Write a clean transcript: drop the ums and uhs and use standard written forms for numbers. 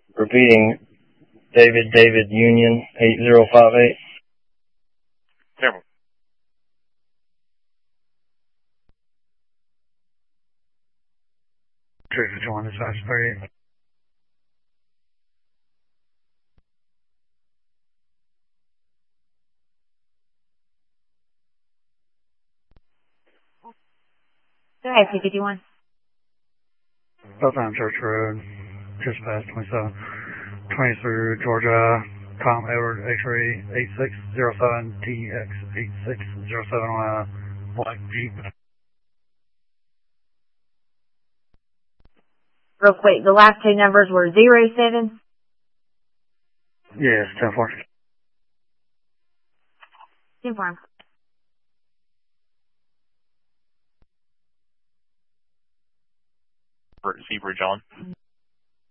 Repeating, David Union 8058. Terrible. Trigger join this fast period. Go ahead, P51. Southbound Church Road, just past 27. 20 through Georgia, Com Edward X-ray 8607 TX8607 on a black Jeep. Real quick, the last two numbers were 07. Yes, 10-4. Confirm. Zebra John.